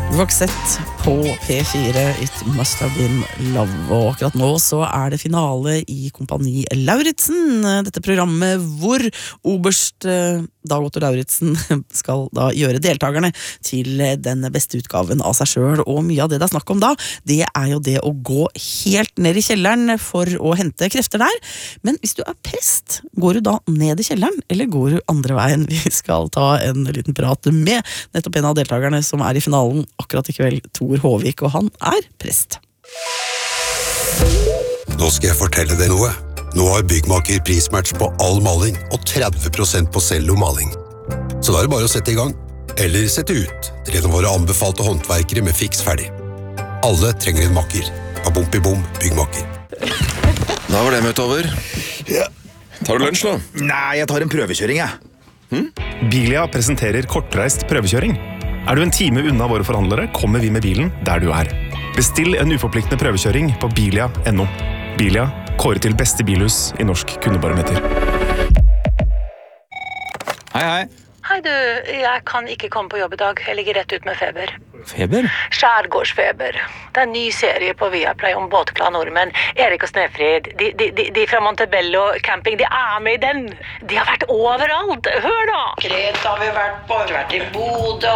Roxette på P4, It Must Have Been Love. Og akkurat nå så det finale i Kompani Lauritzen, dette programmet hvor oberst Dag Otto Lauritzen skal da gjøre deltakerne til den beste utgaven av seg selv. Og mye av det er snakk om da, det jo det å gå helt ned i kjelleren for å hente krefter der. Men hvis du prest, går du da ned i kjelleren, eller går du andre veien? Vi skal ta en liten prat med nettopp en av deltakerne som i finalen akkurat i kveld, Tor Håvik, og han prest. Nå skal jeg fortelle deg noe. Nå har Byggmaker prismatch på all maling og 30% på cello maling. Så da det bare å sette i gang, eller sette ut, til en av våre anbefalte håndverkere med fiks ferdig. Alle trenger en makker. Bom, Byggmaker. Da var det møtt over. Ja. Tar du lunsj nå? Nei, jeg tar en prøvekjøring, jeg. Bilia presenterer kortreist prøvekjøring. Du en time unna våre forhandlere, kommer vi med bilen der du Bestill en uforpliktende prøvekjøring på bilia.no. Bilia, kåret til beste bilhus i norsk kundebarometer. Hei. Hei du, jeg kan ikke komme på jobb i dag. Jeg ligger rett ut med feber. Feber? Skjærgårdsfeber. Det en ny serie på Viaplay om båtglade nordmenn. Erik og Snefrid, de fra Montebello camping, de med i den. De har vært overalt. Hør da! Kreta har vi vært på, vi har vært i Bodø.